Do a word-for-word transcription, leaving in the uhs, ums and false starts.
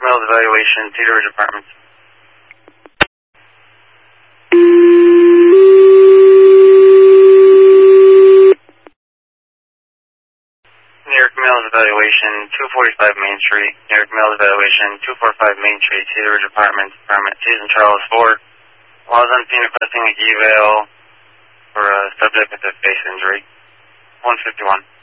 Mills Evaluation, Cedar Ridge Apartments. New York Mills Evaluation, two forty-five Main Street. New York Mills Evaluation, two forty-five Main Street, Cedar Ridge Apartments, Apartment Susan Charles four. While on scene requesting a eval for a subject with a face injury. one fifty-one.